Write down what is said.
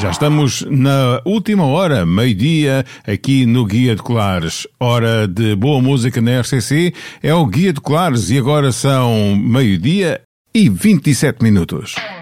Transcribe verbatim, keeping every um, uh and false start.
Já estamos na última hora, meio-dia, aqui no Guia de Colares. Hora de boa música na R C C, é o Guia de Colares e agora são meio-dia e vinte e sete minutos.